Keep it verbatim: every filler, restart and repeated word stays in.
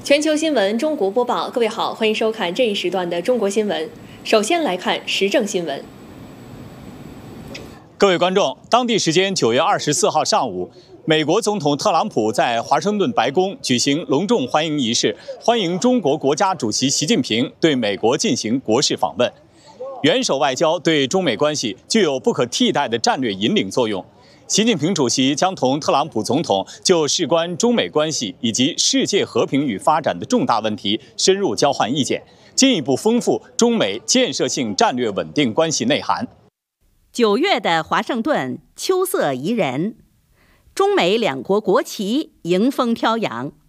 全球新闻中国播报，各位好，欢迎收看这一时段的中国新闻。首先来看时政新闻。 各位观众，当地时间九月二十四号上午，美国总统特朗普在华盛顿白宫举行隆重欢迎仪式，欢迎中国国家主席习近平对美国进行国事访问。元首外交对中美关系具有不可替代的战略引领作用。习近平主席将同特朗普总统就事关中美关系以及世界和平与发展的重大问题深入交换意见，进一步丰富中美建设性战略稳定关系内涵。 九月的华盛顿秋色宜人，中美两国国旗迎风飘扬。